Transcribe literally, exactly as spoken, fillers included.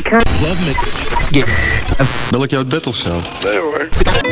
Bel ik jou het bed of zo? Nee hoor.